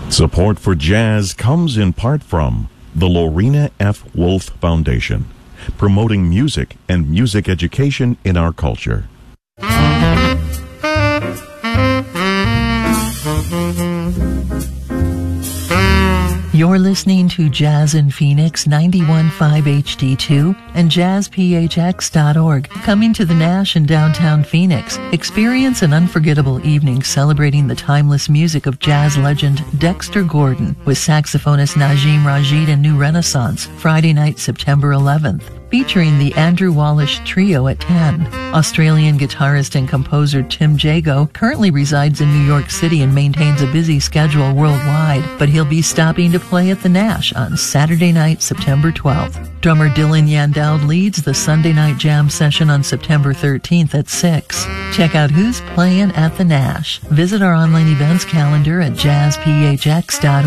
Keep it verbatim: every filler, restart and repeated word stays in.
Support for jazz comes in part from the Lorena F. Wolf Foundation, promoting music and music education in our culture. You're listening to Jazz in Phoenix ninety-one point five H D two and jazz p h x dot org. Coming to the Nash in downtown Phoenix. Experience an unforgettable evening celebrating the timeless music of jazz legend Dexter Gordon with saxophonist Najim Rashid and New Renaissance, Friday night, September eleventh. Featuring the Andrew Wallish Trio at ten. Australian guitarist and composer Tim Jago currently resides in New York City and maintains a busy schedule worldwide, but he'll be stopping to play at the Nash on Saturday night, September twelfth. Drummer Dylan Yandel leads the Sunday night jam session on September thirteenth at six. Check out who's playing at the Nash. Visit our online events calendar at jazz p h x dot org.